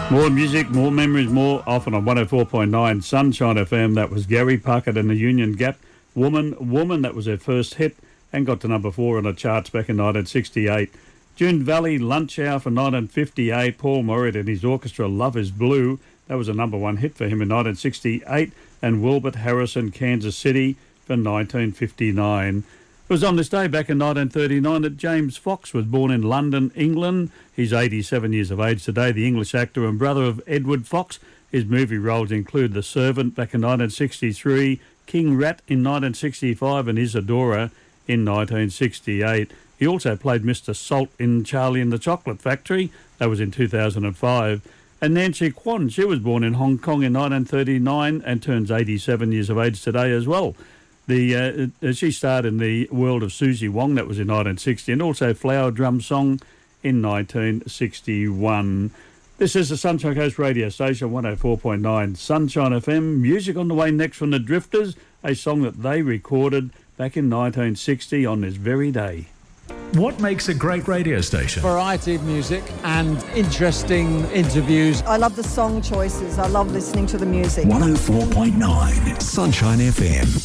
More music, more memories, more often on 104.9 Sunshine FM. That was Gary Puckett and the Union Gap. Woman, that was their first hit and got to number 4 on the charts back in 1968. June Valley, Lunch Hour for 1958. Paul Morritt and his orchestra, Love is Blue. That was a number 1 hit for him in 1968. And Wilbert Harrison, Kansas City for 1959. It was on this day back in 1939 that James Fox was born in London, England. He's 87 years of age today, the English actor and brother of Edward Fox. His movie roles include The Servant back in 1963, King Rat in 1965 and Isadora in 1968. He also played Mr. Salt in Charlie and the Chocolate Factory. That was in 2005. And Nancy Kwan, she was born in Hong Kong in 1939 and turns 87 years of age today as well. She starred in The World of Susie Wong, that was in 1960, and also Flower Drum Song in 1961. This is the Sunshine Coast radio station, 104.9 Sunshine FM. Music on the way next from the Drifters, a song that they recorded back in 1960 on this very day. What makes a great radio station? Variety of music and interesting interviews. I love the song choices. I love listening to the music. 104.9 Sunshine FM.